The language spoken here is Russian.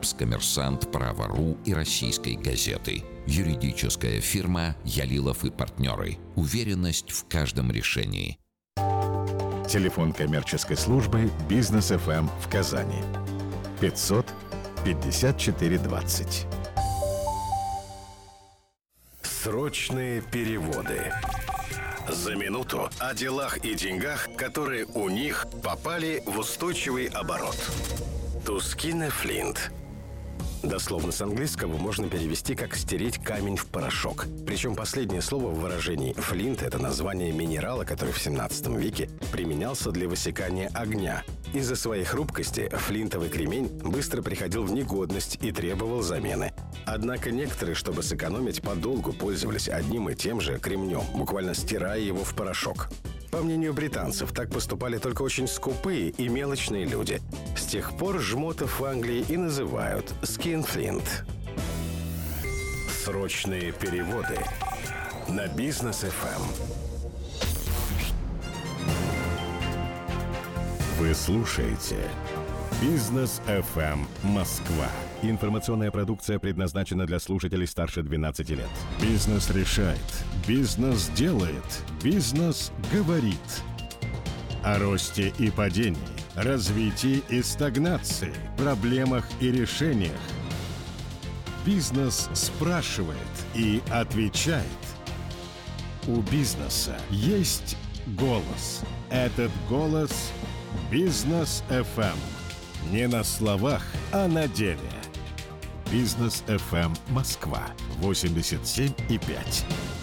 «Форбс», «Коммерсант», «Право.ру» и «Российской газеты». Юридическая фирма «Ялилов и партнеры». Уверенность в каждом решении. Телефон коммерческой службы «Бизнес ФМ» в Казани. 500 54 20. Срочные переводы. За минуту о делах и деньгах, которые у них попали в устойчивый оборот. Тускине Флинт. Дословно с английского можно перевести как «стереть камень в порошок». Причем последнее слово в выражении «флинт» — это название минерала, который в 17 веке применялся для высекания огня. Из-за своей хрупкости флинтовый кремень быстро приходил в негодность и требовал замены. Однако некоторые, чтобы сэкономить, подолгу пользовались одним и тем же кремнем, буквально стирая его в порошок. По мнению британцев, так поступали только очень скупые и мелочные люди. С тех пор жмотов в Англии и называют «скинфлинт». Срочные переводы на Бизнес ФМ. Вы слушаете Бизнес ФМ Москва. Информационная продукция предназначена для слушателей старше 12 лет. Бизнес решает. Бизнес делает. Бизнес говорит. О росте и падении, развитии и стагнации, проблемах и решениях. Бизнес спрашивает и отвечает. У бизнеса есть голос. Этот голос – Бизнес ФМ. Не на словах, а на деле. Бизнес ФМ Москва 87,5.